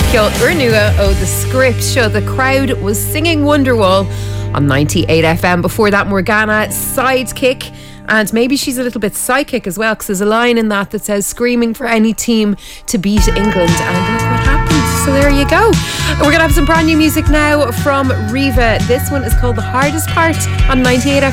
Ceol Urnua o The Script show. The crowd was singing Wonderwall on 98 FM. Before that, Morgana, Sidekick. And maybe she's a little bit psychic as well, because there's a line in that says screaming for any team to beat England. And look what happened. So there you go. We're going to have some brand new music now from Riva. This one is called The Hardest Part on 98 FM.